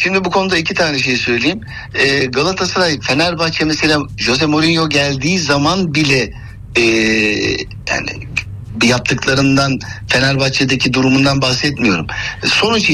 Şimdi bu konuda iki tane şey söyleyeyim. Galatasaray, Fenerbahçe mesela Jose Mourinho geldiği zaman bile yani yaptıklarından, Fenerbahçe'deki durumundan bahsetmiyorum. Sonuç